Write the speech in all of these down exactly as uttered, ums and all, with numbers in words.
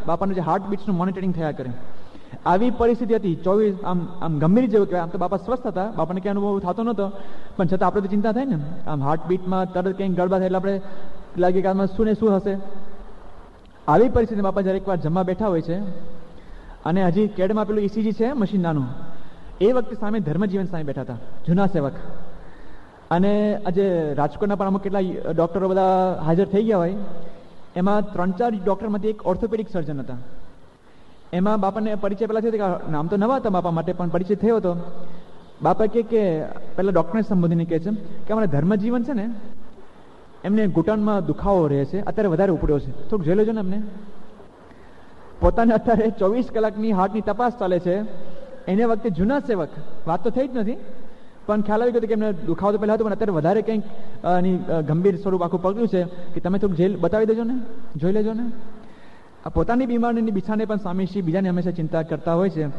બાપાનું જે heart બીટ્સનું monitoring થયા કરે. આવી પરિસ્થિતિ હતી. ચોવીસ આમ આમ ગંભીર જેવું કહેવાય. આમ તો બાપા સ્વસ્થ હતા, બાપાને ક્યાં અનુભવ થતો નહોતો, પણ છતાં આપણે તો ચિંતા થાય ને. આમ હાર્ટ બીટમાં તરત કંઈક ગડબડ થાય એટલે આપણે લાગે કે આમાં શું ને શું હશે. આવી પરિસ્થિતિમાં બાપા જ્યારે એકવાર જમવા બેઠા હોય છે અને હજી કેડમાં પેલું ઈસીજી છે મશીન નાનું, એ વખતે સામે ધર્મજીવન સામે બેઠા હતા, જૂના સેવક. અને આજે રાજકોટના પણ અમુક કેટલા ડૉક્ટરો બધા હાજર થઈ ગયા હોય, એમાં ત્રણ ચાર ડૉક્ટરમાંથી એક ઓર્થોપેડિક સર્જન હતા. એમાં બાપાને પરિચય પહેલાં થયો કે નામ તો નવા હતા બાપા માટે, પણ પરિચય થયો હતો. બાપા કહે કે પહેલાં ડૉક્ટરને સંબોધીને કહે છે કે અમારા ધર્મજીવન છે ને, એમને ઘૂંટણમાં દુખાવો રહે છે, અત્યારે વધારે ઉપડ્યો છે, થોડુંક જોઈ લેજો ને એમને. પોતાને અત્યારે ચોવીસ કલાકની હાર્ટની તપાસ ચાલે છે, એને વખતે જૂના સેવક, વાત તો થઈ જ નથી, પણ ખ્યાલ આવી ગયો કે એમને દુખાવો તો પહેલાં હતો, પણ અત્યારે વધારે કંઈક એની ગંભીર સ્વરૂપ આખું પકડ્યું છે કે તમે થોડુંક જેલ બતાવી દેજો ને, જોઈ લેજો ને. આ પોતાની બીમારીની બિછાને પણ સ્વામીશ્રી બીજાને હંમેશા ચિંતા કરતા હોય છે.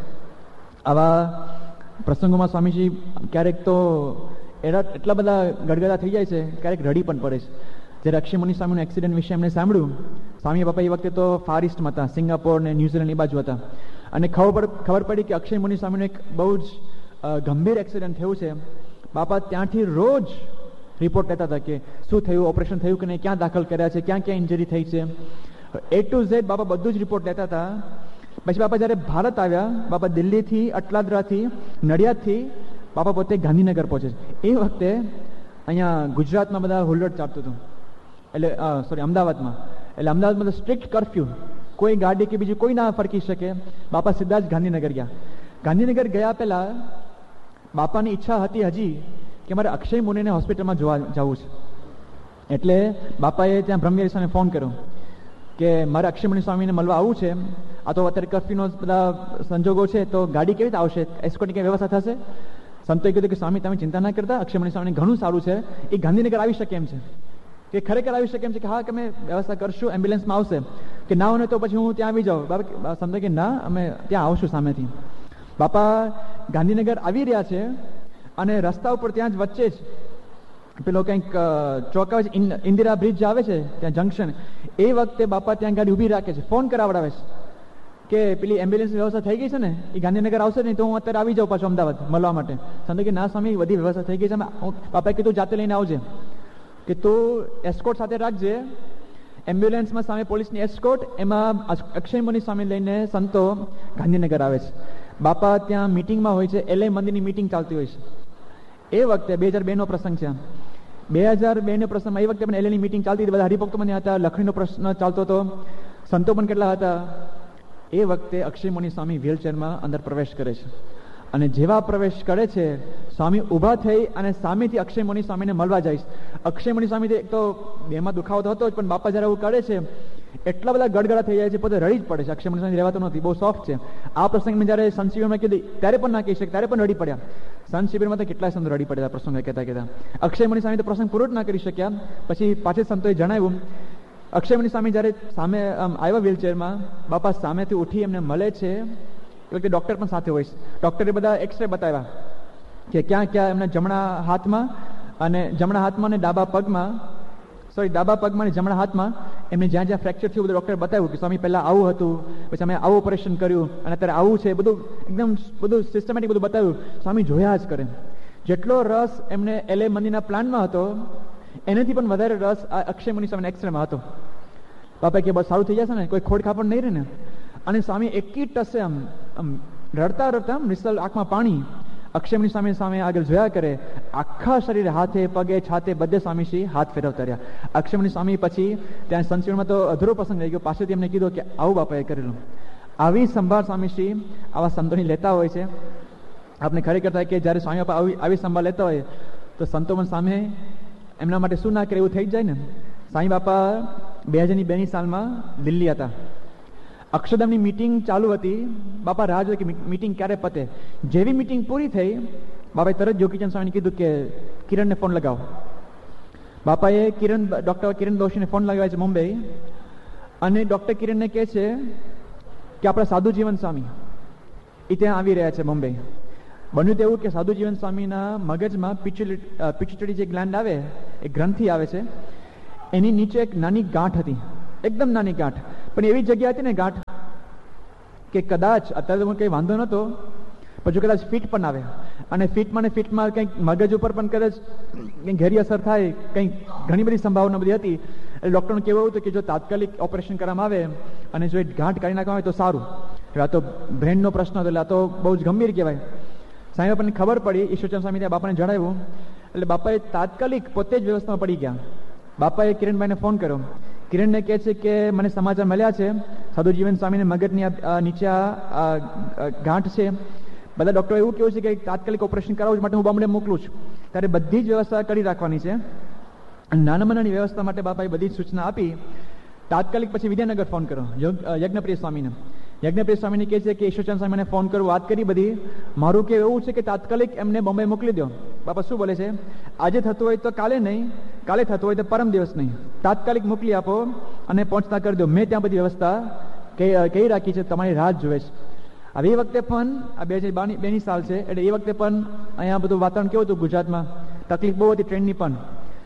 આવા પ્રસંગોમાં સ્વામીશ્રી ક્યારેક તો એના એટલા બધા ગડગડા થઈ જાય છે, ક્યારેક રડી પણ પડે છે. જ્યારે અક્ષયમુનિ સ્વામીનું એક્સિડન્ટ વિશે એમણે સાંભળ્યું, સ્વામી બાપા એ વખતે તો ફાર ઇસ્ટમાં હતા, સિંગાપોર ને ન્યુઝીલેન્ડ એ બાજુ હતા, અને ખબર ખબર પડી કે અક્ષયમુનિ સ્વામીનું એક બહુ જ ગંભીર એક્સિડન્ટ થયું છે. બાપા ત્યાંથી રોજ રિપોર્ટ લેતા હતા કે શું થયું, ઓપરેશન થયું કે નહીં, ક્યાં દાખલ કર્યા છે, ક્યાં ક્યાં ઇન્જરી થઈ છે, એ ટુ ઝેડ બાપા બધું જ રિપોર્ટ લેતા હતા. પછી બાપા જ્યારે ભારત આવ્યા, બાપા દિલ્હીથી, અટલાદરાથી, નડિયાદથી બાપા પોતે ગાંધીનગર પહોંચે છે. એ વખતે અહીંયા ગુજરાતમાં બધા હુલ્લડ ચાલતું હતું, એટલે સોરી અમદાવાદમાં, એટલે અમદાવાદમાં તો સ્ટ્રિક્ટ કર્ફ્યુ, કોઈ ગાડી કે બીજું કોઈ ના ફરકી શકે. બાપા સીધા જ ગાંધીનગર ગયા. ગાંધીનગર ગયા પહેલાં બાપાની ઈચ્છા હતી હજી કે મારે અક્ષય મુનિને હોસ્પિટલમાં જોવા જવું છે. એટલે બાપાએ ત્યાં બ્રહ્મવિહારી સ્વામીને ફોન કર્યો કે મારે અક્ષયમુનિ સ્વામીને મળવા આવવું છે, આ તો અત્યારે કર્ફ્યુનો બધા સંજોગો છે, તો ગાડી કેવી રીતે આવશે, એસ્કોર્ટની કઈ વ્યવસ્થા થશે? સંતોએ કીધું કે સ્વામી તમે ચિંતા ના કરતા, અક્ષયમુનિ સ્વામીને ઘણું સારું છે, એ ગાંધીનગર આવી શકે એમ છે, કે ખરેખર આવી શકે એમ છે, કે હા કે અમે વ્યવસ્થા કરશું, એમ્બ્યુલન્સમાં આવશે, કે ના હોય તો પછી હું ત્યાં આવી જાઉં. બાપા સંતો કે ના, અમે ત્યાં આવશું સામેથી. બાપા ગાંધીનગર આવી રહ્યા છે અને રસ્તા ઉપર ત્યાં જ વચ્ચે જ પેલો કંઈક ચોક આવે છે, ઇન્દિરા બ્રિજ આવે છે ત્યાં જંકશન, એ વખતે બાપા ત્યાં ગાડી ઊભી રાખે છે, ફોન કરાવડાવે છે કે પેલી એમ્બ્યુલન્સની વ્યવસ્થા થઈ ગઈ છે ને, એ ગાંધીનગર આવશે નહીં તો હું અત્યારે આવી જાઉં પાછું અમદાવાદ મળવા માટે. સંતો કે ના સ્વામી બધી વ્યવસ્થા થઈ ગઈ છે. બાપાએ કીધું જાતે લઈને આવજે, કે તું એસ્કોર્ટ સાથે રાખજે. એમ્બ્યુલન્સમાં સામે પોલીસની એસ્કોર્ટ, એમાં અક્ષયમુનિ સ્વામી લઈને સંતો ગાંધીનગર આવે છે. બાપા ત્યાં મિટિંગમાં હોય છે, એલએ મંદિરની મિટિંગ ચાલતી હોય છે. એ વખતે બે હજાર બે નો પ્રસંગ છે. બે હજાર બે નો પ્રસંગમાં એ વખતે પણ એલએની મિટિંગ ચાલતી હતી, બધા હરિભક્તો પણ હતા, લખણીનો પ્રશ્ન ચાલતો હતો, સંતો પણ કેટલા હતા. એ વખતે અક્ષયમુનિ સ્વામી વ્હીલચેરમાં અંદર પ્રવેશ કરે છે, અને જેવા પ્રવેશ કરે છે સ્વામી ઊભા થઈ અને સામેથી અક્ષયમુનિ સ્વામીને મળવા જાય છે. અક્ષયમુનિ સ્વામી એક તો બેમાં દુખાવો તો હતો જ, પણ બાપા જ્યારે એવું કરે છે એટલા બધા ગડગડા થઈ જાય છે, પોતે રડી જ પડે છે. અક્ષયમુનિ સ્વામી રહેવાતો નથી, બહુ સોફ્ટ છે. આ પ્રસંગમાં જ્યારે સંત શિબિરમાં કીધી ત્યારે પણ ના કહી શકે, ત્યારે પણ રડી પડ્યા. સંત શિબિરમાં તો કેટલાય સંતો રડી પડ્યા પ્રસંગ કહેતા કહેતા. અક્ષયમુનિ સ્વામી તો પ્રસંગ પૂરો જ ના કરી શક્યા. પછી પાછળ સંતોએ જણાવ્યું, અક્ષયમુનિ સ્વામી જ્યારે સામે આવ્યા વ્હીલચેરમાં, બાપા સામેથી ઉઠી એમને મળે છે. એ વખતે ડૉક્ટર પણ સાથે હોય છે. ડૉક્ટરે બધા એક્સરે બતાવ્યા કે ક્યાં ક્યાં એમના જમણા હાથમાં અને જમણા હાથમાં અને ડાબા પગમાં, સોરી ડાબા પગમાં અને જમણા હાથમાં એમને જ્યાં જ્યાં ફ્રેક્ચર થયું બધું ડૉક્ટરે બતાવ્યું કે સ્વામી પહેલાં આવું હતું, પછી અમે આવું ઓપરેશન કર્યું અને અત્યારે આવું છે, બધું એકદમ બધું સિસ્ટમેટિક બધું બતાવ્યું. સ્વામી જોયા જ કરે. જેટલો રસ એમને એલએ મંદિરના પ્લાનમાં હતો એનાથી પણ વધારે રસ આ અક્ષયમુનિ સ્વામીના એક્સરેમાં હતો. બાપા કે બસ સારું થઈ જશે ને, કોઈ ખોડ ખાપડ નહીં રહે ને. અને સ્વામી એકી ટસે આમ આમ રડતા રડતા નિસલ આંખમાં પાણી અક્ષયમુનિ સ્વામી સામે આગળ જોયા કરે. આખા શરીરે, હાથે પગે છાતે બધે સ્વામીશ્રી હાથ ફેરવતા રહ્યા. અક્ષયમુનિ સ્વામી પછી ત્યાં સંશીવનમાં તો અધૂરો પ્રસંગ રહી ગયો, પાછળથી એમને કીધું કે આવું બાપાએ કરેલું. આવી સંભાળ સ્વામીશ્રી આવા સંતોની લેતા હોય છે. આપણે ખરેખર થાય કે જ્યારે સ્વામી બાપા આવી આવી સંભાળ લેતા હોય તો સંતો પણ સામે એમના માટે શું ના કરે એવું થઈ જ જાય ને. સાંઈ બાપા બે હજારની બેની સાલમાં દિલ્હી હતા. અક્ષરધામની મિટિંગ ચાલુ હતી. બાપા રાહ જોઈ કે મિટિંગ ક્યારે પતે. જેવી મિટિંગ પૂરી થઈ, બાપાએ તરત જોગીચંદ સ્વામીને કીધું કે કિરણને ફોન લગાવો. બાપાએ કિરણ ડૉક્ટર કિરણ દોશીને ફોન લગાવ્યા છે મુંબઈ, અને ડૉક્ટર કિરણને કહે છે કે આપણા સાધુ જીવન સ્વામી એ ત્યાં આવી રહ્યા છે મુંબઈ. બન્યું તેવું કે સાધુ જીવન સ્વામીના મગજમાં પિચ્યુટરી જે ગ્લેન્ડ આવે, એ ગ્રંથિ આવે છે, એની નીચે એક નાની ગાંઠ હતી, એકદમ નાની ગાંઠ, પણ એવી જગ્યા હતી ને ગાંઠ કે કદાચ અત્યારે તો કંઈ વાંધો નહોતો, પછી કદાચ ફિટ પણ આવે અને ફિટમાં ને ફિટમાં કંઈક મગજ ઉપર પણ કદાચ કંઈક ઘેરી અસર થાય, કંઈક ઘણી બધી સંભાવના બધી હતી. એટલે ડૉક્ટરનું કહેવું એવું હતું કે જો તાત્કાલિક ઓપરેશન કરવામાં આવે અને જો એ ગાંઠ કાઢી નાખવામાં આવે તો સારું. હવે આ તો બ્રેનનો પ્રશ્ન હતો એટલે આ તો બહુ જ ગંભીર કહેવાય. સાંઈ બાપાને ખબર પડી, ઈશ્વરચંદ સ્વામી ત્યાં બાપાને જણાવ્યું એટલે બાપાએ તાત્કાલિક પોતે જ વ્યવસ્થામાં પડી ગયા. બાપાએ કિરણભાઈને ફોન કર્યો. કિરણને કહે છે કે મને સમાચાર મળ્યા છે સાધુ જીવન સ્વામીને મગજની નીચે ગાંઠ છે, બધા ડૉક્ટરો એવું કહ્યું છે કે તાત્કાલિક ઓપરેશન કરાવવું માટે હું બોમ્બે મોકલું છું. ત્યારે બધી જ વ્યવસ્થા કરી રાખવાની છે. નાનામાં નાની વ્યવસ્થા માટે બાપાએ બધી જ સૂચના આપી. તાત્કાલિક પછી વિદ્યાનગર ફોન કર્યો યજ્ઞપ્રિય સ્વામીને. યજ્ઞપ્રિય સ્વામીને કહે છે કે ઈશ્વરચંદ સ્વામીને ફોન કરું, વાત કરી બધી. મારું કહેવું એવું છે કે તાત્કાલિક એમને બોમ્બે મોકલી દો. બાપા શું બોલે છે, આજે થતું હોય તો કાલે નહીં, કાલે થતું હોય તો પરમ દિવસ નહીં, તાત્કાલિક મોકલી આપો અને પહોંચતા કરી દો. મેં ત્યાં બધી વ્યવસ્થા કહી રાખી છે, તમારી રાહ જોવે છે. હવે એ વખતે પણ આ બે હજાર બારની બેની સાલ છે એટલે એ વખતે પણ અહીંયા બધું વાતાવરણ કેવું હતું ગુજરાતમાં, તકલીફ બહુ હતી ટ્રેનની પણ.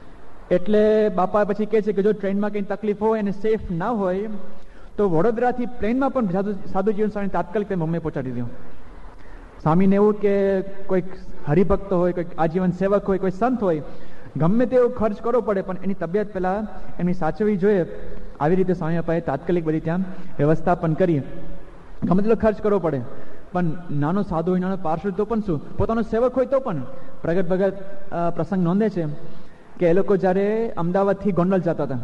એટલે બાપા પછી કહે છે કે જો ટ્રેનમાં કંઈ તકલીફ હોય અને સેફ ના હોય તો વડોદરાથી પ્લેનમાં પણ સાધુ સાધુ જીવન સ્વામી તાત્કાલિક બોમ્બે પહોંચાડી દો. સ્વામીને એવું કે કોઈક હરિભક્ત હોય, કોઈક આજીવન સેવક હોય, કોઈ સંત હોય, ગમે તેવો ખર્ચ કરવો પડે પણ એની તબિયત પહેલાં એમની સાચવવી જોઈએ. આવી રીતે સ્વામી બાપાએ તાત્કાલિક બધી ત્યાં વ્યવસ્થા પણ કરી. ગમે તેટલો ખર્ચ કરવો પડે પણ નાનો સાધુ હોય, નાનો પાર્ષદ તો પણ શું, પોતાનો સેવક હોય તો પણ. પ્રગટ ભગત પ્રસંગ નોંધે છે કે એ લોકો જ્યારે અમદાવાદથી ગોંડલ જતા હતા.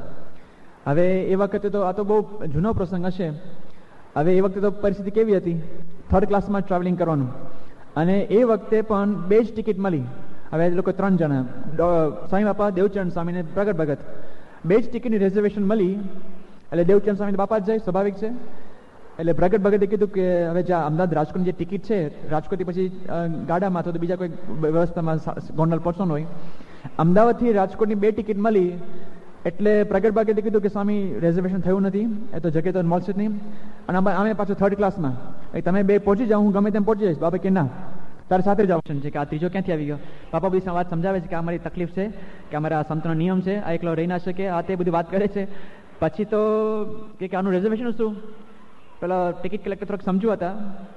હવે એ વખતે તો આ તો બહુ જૂનો પ્રસંગ હશે. હવે એ વખતે તો પરિસ્થિતિ કેવી હતી, થર્ડ ક્લાસમાં ટ્રાવેલિંગ કરવાનું અને એ વખતે પણ બે જ ટિકિટ મળી. હવે એ લોકો ત્રણ જણા, સ્વામી બાપા, દેવચરણ સ્વામી ને પ્રગટ ભગત, બે જ ટિકિટની રિઝર્વેશન મળી. એટલે દેવચરણ સ્વામી બાપા જ જાય, સ્વાભાવિક છે. એટલે પ્રગટ ભગતે કીધું કે હવે જ્યાં અમદાવાદ રાજકોટની જે ટિકિટ છે, રાજકોટથી પછી ગાડામાં અથવા તો બીજા કોઈ વ્યવસ્થામાં ગોંડલ પહોંચવાનું હોય, અમદાવાદથી રાજકોટની બે ટિકિટ મળી. એટલે પ્રગટ ભગતે કીધું કે સ્વામી રિઝર્વેશન થયું નથી, એ તો જગ્યા તો મળશે જ નહીં અને અમે પાછું થર્ડ ક્લાસમાં, તમે બે પહોંચી જાઓ, હું ગમે તેમ પહોંચી જઈશ. બાપા કે ના, તારે સાથે જ ઓપ્શન છે. કે આ ત્રીજો ક્યાંથી આવી ગયો? બાપા બધી વાત સમજાવે છે કે આ મારી તકલીફ છે, કે અમારા સંતનો નિયમ છે, આ એકલો રહી ના શકે, આ તે બધી વાત કરે છે. પછી તો કે આનું રિઝર્વેશન શું, પેલા ટિકિટ કલેક્ટર થોડાક સમજુ હતા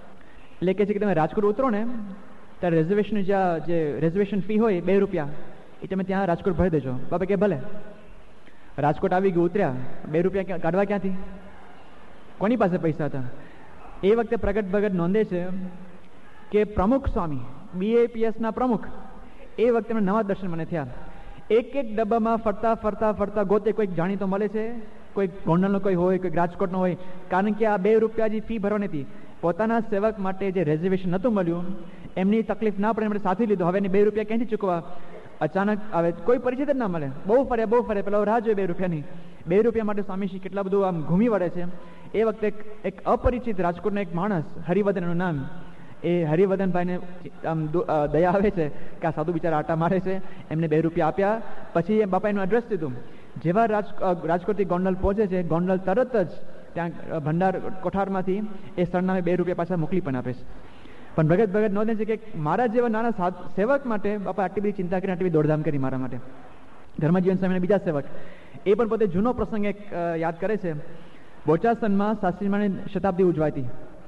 એટલે કહે છે કે તમે રાજકોટ ઉતરો ને ત્યારે રિઝર્વેશન જ્યાં જે રિઝર્વેશન ફી હોય બે રૂપિયા એ તમે ત્યાં રાજકોટ ભરી દેજો. બાપા કે ભલે. રાજકોટ આવી ગયું, ઉતર્યા, બે રૂપિયા કાઢવા ક્યાંથી, કોની પાસે પૈસા હતા? એ વખતે પ્રગટ ભગત નોંધે છે કે પ્રમુખ સ્વામી, બીએપીએસના પ્રમુખ, એ વખતે એમના નવા દર્શન મને થયા. એક એક ડબ્બામાં ફરતા ફરતા ફરતા ગોતે કોઈક જાણીતો મળે છે, કોઈ ગોંડલનો કોઈ હોય, કોઈ રાજકોટનો હોય, કારણ કે આ બે રૂપિયા જે ફી ભરવાની હતી, પોતાના સેવક માટે જે રિઝર્વેશન નહોતું મળ્યું, એમની તકલીફ ના પડે એમણે સાથે લીધો. હવે એની બે રૂપિયા ક્યાંથી ચૂકવા? અચાનક હવે કોઈ પરિચિત જ ના મળે, બહુ ફરે બહુ ફરે, પેલા રાહ જોઈએ બે રૂપિયાની. બે રૂપિયા માટે સ્વામીશ્રી કેટલા બધું આમ ઘૂમી વળે છે. એ વખતે એક અપરિચિત રાજકોટનો એક માણસ, હરિવદન એનું નામ, એ હરિવદનભાઈને આમ દયા આવે છે કે આ સાધુ બિચારા આટા મારે છે, એમને બે રૂપિયા આપ્યા. પછી એ બાપા એનું એડ્રેસ દીધું. જેવા રાજ રાજકોટથી ગોંડલ પહોંચે છે, ગોંડલ તરત જ ત્યાં ભંડાર કોઠારમાંથી એ સરનામે બે રૂપિયા પાછા મોકલી પણ આપે છે. પણ ભગત ભગત નોંધે છે કે મારા જેવા નાના સેવક માટે બાપા આટલી બધી ચિંતા કરી, આટલી બધી દોડધામ કરી મારા માટે. ધર્મજીવન સ્વામીના બીજા સેવક, એ પણ પોતે જૂનો પ્રસંગ એક યાદ કરે છે. બોચાસનમાં શાસ્ત્રીમાની શતાબ્દી ઉજવાતી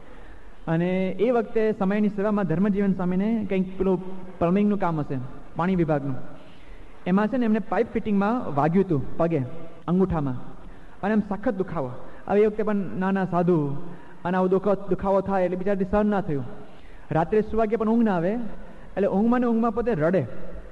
અને એ વખતે સમયની સેવામાં ધર્મજીવન સ્વામીને કંઈક પેલું પ્લમ્બિંગનું કામ હશે, પાણી વિભાગનું. એમાં છે ને એમને પાઇપ ફિટિંગમાં વાગ્યું હતું પગે, અંગૂઠામાં, અને એમ સખત દુખાવો. હવે એ વખતે પણ નાના સાધુ અને આવો દુખો દુખાવો થાય એટલે બિચારાથી સહન ના થયું. રાત્રે સુવા ગયા પણ ઊંઘ ના આવે, એટલે ઊંઘમાં ને ઊંઘમાં પોતે રડે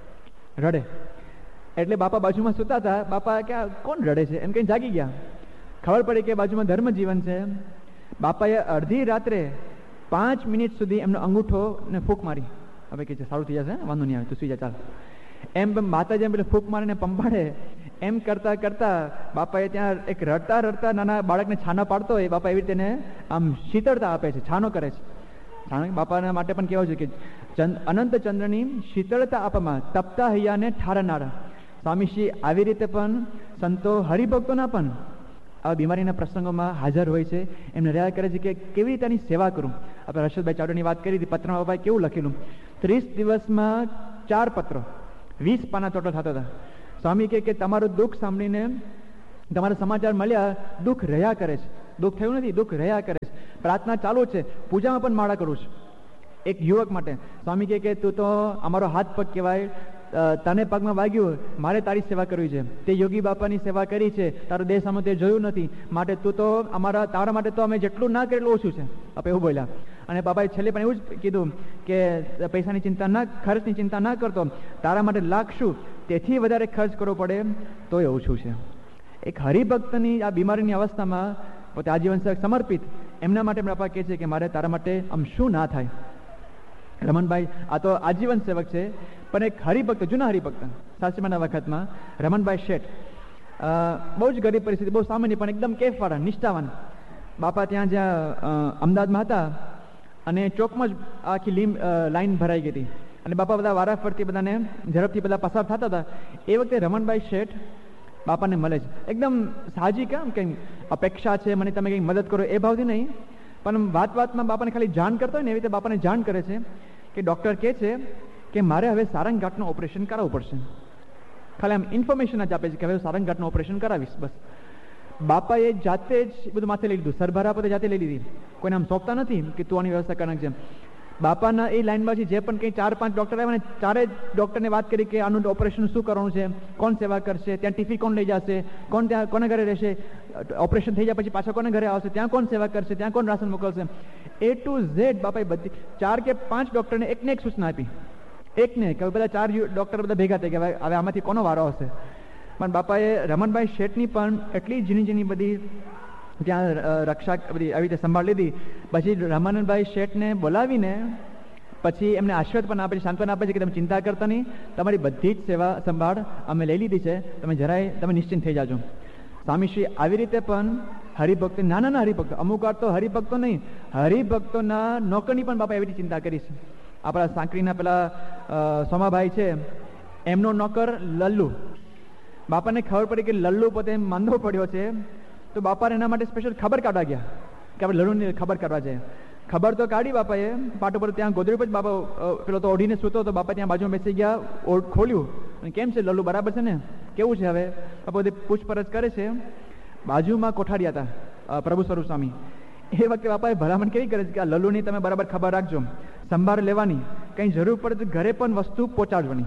રડે એટલે બાપા બાજુમાં સૂતા હતા. બાપા કે કોણ રડે છે એમ કઈ જાગી ગયા. ખબર પડી કે બાજુમાં ધર્મજીવન છે. બાપાએ અડધી રાત્રે પાંચ મિનિટ સુધી એમનો અંગૂઠો ને ફૂંક મારી. હવે કે છે સારું થઈ જશે, વાંધો નહીં આવે, તું સુઈ જા, ચાલ. એમ માતાજી એમ પેલે ફૂંક મારીને પંપાડે એમ કરતા કરતા બાપાએ ત્યાં એક રડતા રડતા નાના બાળકને છાનો પાડતો હોય, બાપા એવી રીતે એને આમ શીતળતા આપે છે, છાનો કરે છે. બાપાના માટે પણ કહેવાય છે કે અનંત ચંદ્રની શીતળતા આપવામાં તપતા હૈયાને ઠારનારા. સ્વામીશ્રી આવી રીતે પણ સંતો હરિભક્તોના પણ આ બીમારીના પ્રસંગોમાં હાજર હોય છે, એમને રહ્યા કરે છે કે કેવી રીતે એની સેવા કરું. આપણે હર્ષદભાઈ ચાવડાની વાત કરી હતી, પત્રમાં બાપાએ કેવું લખેલું, ત્રીસ દિવસમાં ચાર પત્રો, વીસ પાના ટોટલ થતા હતા. સ્વામી કહે કે તમારું દુઃખ સાંભળીને તમારા સમાચાર મળ્યા, દુઃખ રહ્યા કરે છે, દુઃખ થયું નથી, દુઃખ રહ્યા કરે છે. પ્રાર્થના ચાલુ છે, પૂજામાં પણ માળા કરું છું. એક યુવક માટે સ્વામી કહે કે તું તો અમારો હાથ પગ કહેવાય, તને પગમાં વાગ્યું, મારે તારી સેવા કરવી છે. તે યોગી બાપાની સેવા કરી છે, તારો દેહ સામે તે જોયું નથી, માટે તું તો અમારા તારા માટે તો અમે જેટલું ના કરેલું ઓછું છે. આપણે એવું બોલ્યા. અને બાબાએ છેલ્લે પણ એવું જ કીધું કે પૈસાની ચિંતા ના, ખર્ચની ચિંતા ના કરતો, તારા માટે લાગશું, તેથી વધારે ખર્ચ કરવો પડે તો એ ઓછું છે. એક હરિભક્તની આ બીમારીની અવસ્થામાં પોતે આજીવન સેવક સમર્પિત, એમના માટે બાપા કહે છે કે મારે તારા માટે આમ શું ના થાય. રમણભાઈ આ તો આજીવન સેવક છે, પણ એક હરિભક્ત, જૂના હરિભક્ત, સાસરીમાના વખતમાં રમણભાઈ શેઠ, બહુ જ ગરીબ પરિસ્થિતિ, બહુ સામાન્ય, પણ એકદમ કેફવાળા, નિષ્ઠાવાન. બાપા ત્યાં જ્યાં અમદાવાદમાં હતા અને ચોકમાં જ આખી લીમ લાઈન ભરાઈ ગઈ હતી અને બાપા બધા વારાફરતી બધાને ઝડપથી બધા પસાર થતા હતા. એ વખતે રમણભાઈ શેઠ બાપાને મળે છે. એકદમ સાજી, કેમ કંઈ અપેક્ષા છે મને તમે કંઈક મદદ કરો એ ભાવથી નહીં, પણ વાત વાતમાં બાપાને ખાલી જાણ કરતો હોય ને એવી રીતે બાપાને જાણ કરે છે કે ડૉક્ટર કહે છે કે મારે હવે સારંગઘાટનું ઓપરેશન કરાવવું પડશે. ખાલી આમ ઇન્ફોર્મેશન જ આપે છે કે હવે સારંગઘાટનું ઓપરેશન કરાવીશ, બસ. બાપાએ જાતે જ બધું માથે લઈ લીધું, સરભરા પોતે જાતે લઈ લીધી, કોઈને આમ સોંપતા નથી કે તું આની વ્યવસ્થા કરનાર છે. બાપાના એ લાઈનમાંથી જે પણ કંઈ ચાર પાંચ ડૉક્ટર આવ્યા ને ચારે ડૉક્ટરને વાત કરી કે આનું ઓપરેશન શું કરવાનું છે, કોણ સેવા કરશે, ત્યાં ટિફિન કોણ લઈ જશે, કોણ ત્યાં કોને ઘરે રહેશે, ઓપરેશન થઈ જાય પછી પાછા કોને ઘરે આવશે, ત્યાં કોણ સેવા કરશે, ત્યાં કોણ રાશન મોકલશે, એ ટુ ઝેડ બાપાએ બધી ચાર કે પાંચ ડૉક્ટરને એકને એક સૂચના આપી. એકને કે બધા ચાર ડૉક્ટર બધા ભેગા થઈ ગયા, હવે આમાંથી કોનો વારો આવશે. પણ બાપાએ રમણભાઈ શેઠની પણ એટલી ઝીણી ઝીણી બધી ત્યાં રક્ષા બધી આવી રીતે સંભાળ લીધી. પછી રમણભાઈ શેઠને બોલાવીને પછી એમને આશ્વાસ પણ આપે છે, સાંત્વના આપે છે કે તમે ચિંતા કરતા નહીં, તમારી બધી જ સેવા સંભાળ અમે લઈ લીધી છે, તમે જરાય તમે નિશ્ચિંત થઈ જાજો. સ્વામીશ્રી આવી રીતે પણ હરિભક્તો, નાના નાના હરિભક્તો, અમુક વાર તો હરિભક્તો નહીં, હરિભક્તોના નોકરની પણ બાપા એવી ચિંતા કરી છે. આપણા સાંકરીના પેલા સોમાભાઈ છે, એમનો નોકર લલ્લુ, બાપાને ખબર પડી કે લલ્લુ પોતે માંદો પડ્યો છે, તો બાપાને એના માટે સ્પેશિયલ ખબર કાઢવા ગયા કે આપણે લલ્લુની ખબર કાઢવા જાય. ખબર તો કાઢી બાપાએ, પાટો પર ત્યાં ગોદડી પર બાપા પેલો તો ઓઢીને સૂતો, તો બાપા ત્યાં બાજુમાં બેસી ગયા, ખોલ્યું અને કેમ છે લલ્લુ, બરાબર છે ને, કેવું છે હવે, બાપા બધી પૂછપરછ કરે છે. બાજુમાં કોઠારી હતા પ્રભુ સ્વરૂપ સ્વામી, એ વખતે બાપાએ ભલામણ કેવી કરે છે કે આ લલ્લુની તમે બરાબર ખબર રાખજો, સંભાળ લેવાની, કંઈ જરૂર પડે તો ઘરે પણ વસ્તુ પહોંચાડવાની.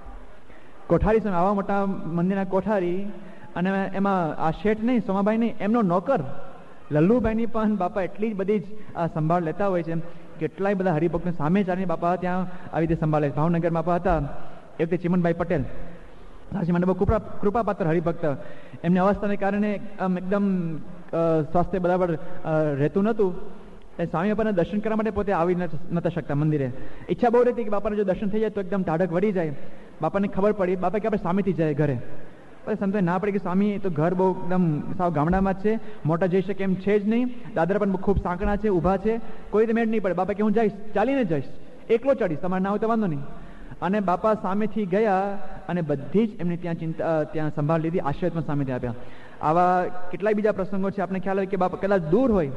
કોઠારી સામે આવા મોટા મંદિરના કોઠારી, અને એમાં આ શેઠ નહીં, સોમાભાઈ નહીં, એમનો નોકર લલ્લુભાઈની પણ બાપા એટલી જ બધી જ આ સંભાળ લેતા હોય છે. કેટલાય બધા હરિભક્તને સામે ચાલીને બાપા ત્યાં આવી રીતે સંભાળે. ભાવનગરમાં બાપા હતા એ વખતે ચિમનભાઈ પટેલ, સાચી માટે બહુ કૃપા કૃપાપાત્ર હરિભક્ત, એમની અવસ્થાને કારણે આમ એકદમ સ્વાસ્થ્ય બરાબર રહેતું નહોતું. એ સ્વામી બાપાના દર્શન કરવા માટે પોતે આવી નતા શકતા મંદિરે. ઈચ્છા બહુ રહેતી કે બાપાને જો દર્શન થઈ જાય તો એકદમ ટાઢક વળી જાય. બાપાને ખબર પડી, બાપા કે આપણે સામેથી જાય ઘરે. પછી સંતોએ ના પડી કે સ્વામી તો ઘર બહુ એકદમ સાવ ગામડામાં જ છે, મોટા જઈ શકે એમ છે જ નહીં, દાદરા પણ ખૂબ સાંકડા છે, ઊભા છે, કોઈ રીતે મેળ નહીં પડે. બાપા કે હું જઈશ, ચાલીને જઈશ, એકલો ચડીશ, તમારે ના હોય તો વાંધો નહીં. અને બાપા સામેથી ગયા અને બધી જ એમની ત્યાં ચિંતા ત્યાં સંભાળ લીધી, આશીર્વાદ પણ સામેથી આપ્યા. આવા કેટલાય બીજા પ્રસંગો છે, આપણે ખ્યાલ હોય કે બાપા કદાચ દૂર હોય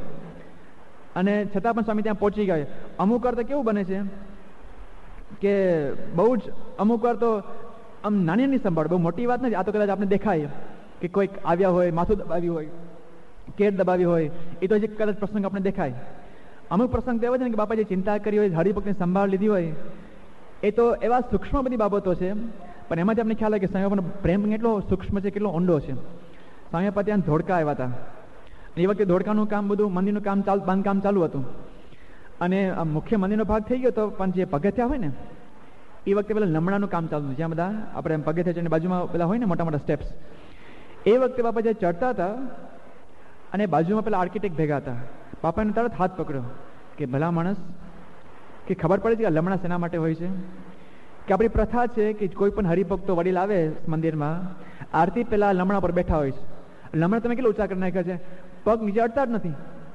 અને છતાં પણ સ્વામી ત્યાં પહોંચી ગયા. અમુક વાર તો કેવું બને છે કે બહુ જ અમુક વાર તો આમ નાની નાની સંભાળ, બહુ મોટી વાત નથી, આ તો કદાચ આપણે દેખાય કે કોઈક આવ્યા હોય, માથું દબાવ્યું હોય, કેર દબાવી હોય, એ તો હજી કદાચ પ્રસંગ આપણે દેખાય. અમુક પ્રસંગ તો એવા છે ને કે બાપા જે ચિંતા કરી હોય, હરિભક્તની સંભાળ લીધી હોય, એ તો એવા સૂક્ષ્મ બધી બાબતો છે, પણ એમાંથી આપણે ખ્યાલ આવે કે સ્વામી બાપાનો પ્રેમ કેટલો સૂક્ષ્મ છે, કેટલો ઊંડો છે. સ્વામી બાપા ત્યાં ધોળકા આવ્યા હતા, એ વખતે ધોળકાનું કામ બધું મંદિરનું કામ ચાલ બાંધકામ ચાલુ હતું, અને મુખ્ય મંદિરનો ભાગ થઈ ગયો હતો, પણ જે પગથિયા હોય ને એ વખતે પેલા લમણાનું કામ ચાલુ હતું, જ્યાં બધા આપણે પગથિયા ચડીને બાજુમાં પેલા હોય ને મોટા મોટા સ્ટેપ્સ, એ વખતે બાપા જે ચડતા હતા અને બાજુમાં પેલા આર્કિટેક્ટ ભેગા હતા, બાપાને તરત હાથ પકડ્યો કે ભલા માણસ, કે ખબર પડે છે કે લમણા શેના માટે હોય છે, કે આપણી પ્રથા છે કે કોઈ પણ હરિભક્તો વડીલ આવે મંદિરમાં, આરતી પેલા લમણા પર બેઠા હોય છે. લમણા તમે કેટલા ઊંચા કરી નાખ્યા છે, પગ નીચે અડતા જ નથી.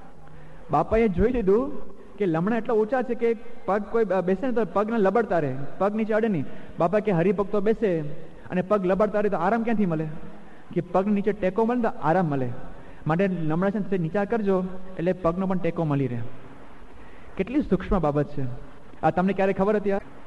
બાપાએ જોઈ લીધું કે લમણા એટલા ઊંચા છે કે પગ કોઈ બેસે ને તો પગને લબડતા રહે, પગ નીચે અડે નહીં. બાપા કે હરિભક્તો બેસે અને પગ લબડતા રહે તો આરામ ક્યાંથી મળે, કે પગ નીચે ટેકો મળે તો આરામ મળે, માટે લમણા છે ને નીચા કરજો એટલે પગનો પણ ટેકો મળી રહે. કેટલી સૂક્ષ્મ બાબત છે આ, તમને ક્યારે ખબર હતી?